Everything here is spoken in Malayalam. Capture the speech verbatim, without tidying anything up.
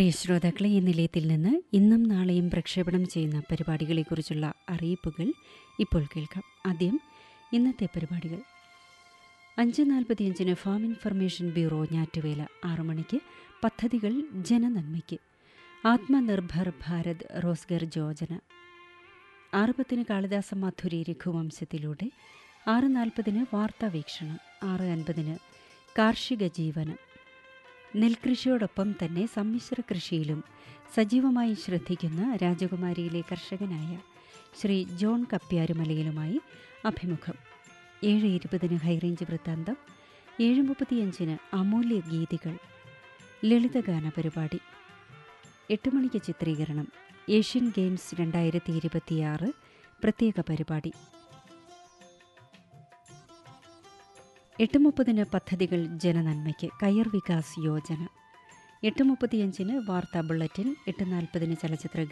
പ്രിയ ശ്രോതാക്കളെ, ഈ നിലയത്തിൽ നിന്ന് ഇന്നും നാളെയും പ്രക്ഷേപണം ചെയ്യുന്ന പരിപാടികളെക്കുറിച്ചുള്ള അറിയിപ്പുകൾ ഇപ്പോൾ കേൾക്കാം. ആദ്യം ഇന്നത്തെ പരിപാടികൾ. അഞ്ച് നാൽപ്പത്തിയഞ്ചിന് ഫാം ഇൻഫർമേഷൻ ബ്യൂറോ ഞാറ്റുവേല. ആറു മണിക്ക് പദ്ധതികൾ ജനനന്മയ്ക്ക്, ആത്മനിർഭർ ഭാരത് റോസ്ഗർ യോജന. ആറ് പത്തിന് കാളിദാസ മാധുരി രഘുവംശത്തിലൂടെ. ആറ് നാൽപ്പതിന് വാർത്താവീക്ഷണം. ആറ് അൻപതിന് കാർഷിക ജീവനം. നെൽകൃഷിയോടൊപ്പം തന്നെ സമ്മിശ്ര കൃഷിയിലും സജീവമായി ശ്രദ്ധിക്കുന്ന രാജകുമാരിയിലെ കർഷകനായ ശ്രീ ജോൺ കപ്പ്യാരുമലയിലുമായി അഭിമുഖം. ഏഴ് ഇരുപതിന് ഹൈറേഞ്ച് വൃത്താന്തം. ഏഴ് മുപ്പത്തിയഞ്ചിന് അമൂല്യ ഗീതികൾ ലളിതഗാന പരിപാടി. എട്ട് മണിക്ക് ചിത്രീകരണം. ഏഷ്യൻ ഗെയിംസ് രണ്ടായിരത്തി ഇരുപത്തിയാറ് പ്രത്യേക പരിപാടി. എട്ട് മുപ്പതിന് പദ്ധതികൾ ജനനന്മയ്ക്ക്, കയർ വികാസ് യോജന. എട്ട് മുപ്പത്തിയഞ്ചിന് വാർത്താ ബുള്ളറ്റിൻ. എട്ട് നാൽപ്പതിന് ചലച്ചിത്ര